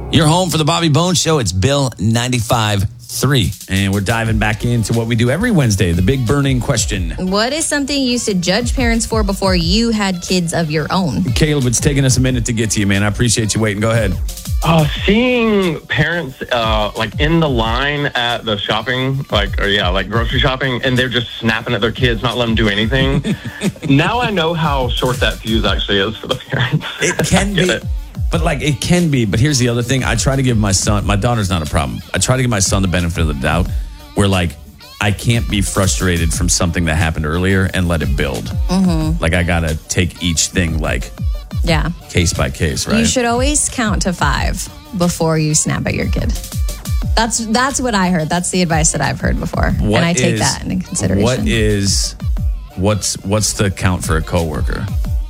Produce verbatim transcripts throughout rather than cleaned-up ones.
You're home for the Bobby Bones Show. It's Bill ninety-five point three. And we're diving back into what we do every Wednesday, the big burning question. What is something you used to judge parents for before you had kids of your own? Caleb, it's taking us a minute to get to you, man. I appreciate you waiting. Go ahead. Uh, seeing parents uh, like in the line at the shopping, like, or yeah, like grocery shopping, and they're just snapping at their kids, not letting them do anything. Now I know how short that fuse actually is for the parents. It can be. It. But like it can be, but here's the other thing. I try to give my son, my daughter's not a problem. I try to give my son the benefit of the doubt where like I can't be frustrated from something that happened earlier and let it build. Mm-hmm. Like I got to take each thing like yeah, case by case, right? You should always count to five before you snap at your kid. That's that's what I heard. That's the advice that I've heard before. What and I take is, that into consideration. What is, what's, what's the count for a coworker?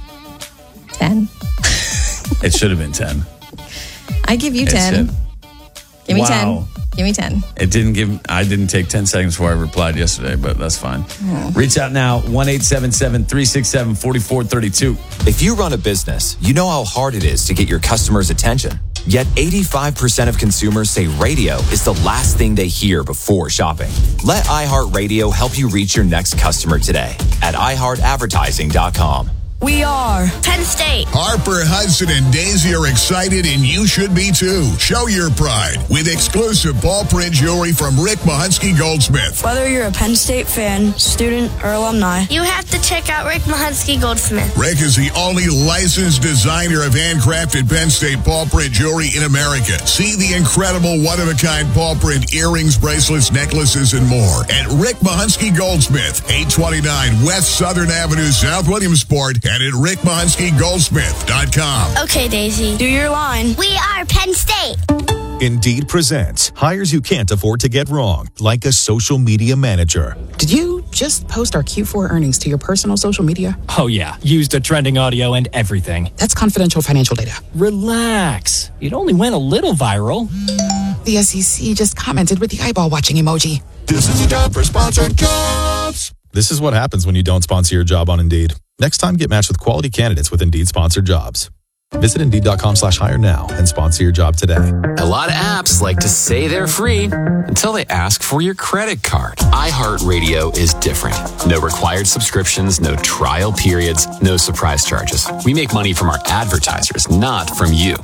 ten. It should have been ten. I give you It ten. should. Give me Wow. ten. Give me ten. It didn't give, I didn't take ten seconds before I replied yesterday, but that's fine. Oh. Reach out now, one eight seven seven, three six seven, four four three two. If you run a business, you know how hard it is to get your customers' attention. Yet eighty-five percent of consumers say radio is the last thing they hear before shopping. Let iHeartRadio help you reach your next customer today at i heart advertising dot com. We are Penn State. Harper, Hudson, and Daisy are excited, and you should be too. Show your pride with exclusive ball print jewelry from Rick Mahunsky Goldsmith. Whether you're a Penn State fan, student, or alumni, You have to check out Rick Mahunsky Goldsmith. Rick is the only licensed designer of handcrafted Penn State ball print jewelry in America. See the incredible one-of-a-kind ball print earrings, bracelets, necklaces, and more at Rick Mahunsky Goldsmith, eight twenty-nine West Southern Avenue, South Williamsport, and at rick mahunsky goldsmith dot com. Okay, Daisy. do your line. We are Penn State. Indeed presents hires you can't afford to get wrong, like a social media manager. Did you just post our Q four earnings to your personal social media? Oh, yeah. Used the trending audio and everything. That's confidential financial data. Relax. It only went a little viral. The S E C just commented with the eyeball watching emoji. This is a job for sponsored jobs. This is what happens when you don't sponsor your job on Indeed. Next time, get matched with quality candidates with Indeed sponsored jobs. Visit Indeed.com slash hire now and sponsor your job today. A lot of apps like to say they're free until they ask for your credit card. iHeartRadio is different. No required subscriptions, no trial periods, no surprise charges. We make money from our advertisers, not from you.